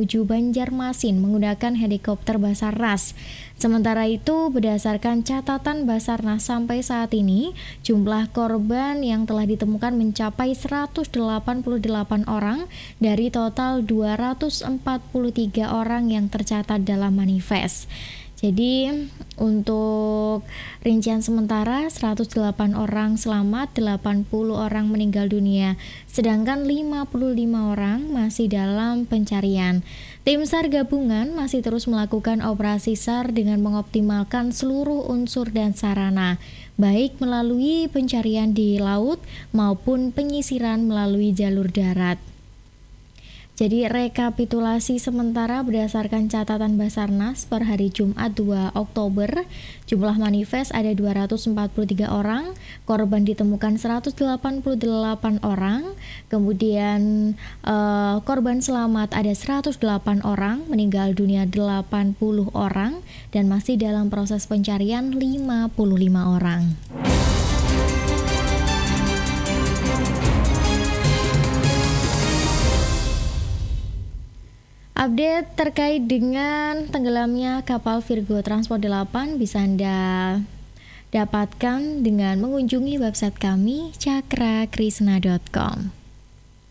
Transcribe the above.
menuju Banjarmasin menggunakan helikopter Basarnas. Sementara itu, berdasarkan catatan Basarnas sampai saat ini, jumlah korban yang telah ditemukan mencapai 188 orang dari total 243 orang yang tercatat dalam manifest. Jadi untuk rincian sementara 108 orang selamat, 80 orang meninggal dunia, sedangkan 55 orang masih dalam pencarian. Tim SAR gabungan masih terus melakukan operasi SAR dengan mengoptimalkan seluruh unsur dan sarana, baik melalui pencarian di laut maupun penyisiran melalui jalur darat. Jadi rekapitulasi sementara berdasarkan catatan Basarnas per hari Jumat 2 Oktober, jumlah manifest ada 243 orang, korban ditemukan 188 orang, kemudian korban selamat ada 108 orang, meninggal dunia 80 orang, dan masih dalam proses pencarian 55 orang. Update terkait dengan tenggelamnya kapal Virgo Transport 8 bisa Anda dapatkan dengan mengunjungi website kami cakrakrisna.com.